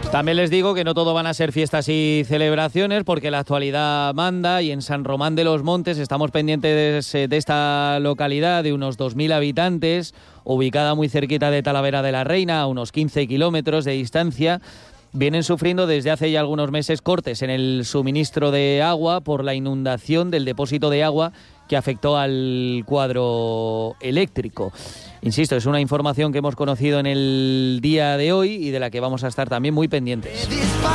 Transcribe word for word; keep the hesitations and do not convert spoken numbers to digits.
También les digo que no todo van a ser fiestas y celebraciones, porque la actualidad manda, y en San Román de los Montes estamos pendientes de, de esta localidad de unos dos mil habitantes, ubicada muy cerquita de Talavera de la Reina, a unos quince kilómetros de distancia. Vienen sufriendo desde hace ya algunos meses cortes en el suministro de agua por la inundación del depósito de agua que afectó al cuadro eléctrico. Insisto, es una información que hemos conocido en el día de hoy y de la que vamos a estar también muy pendientes.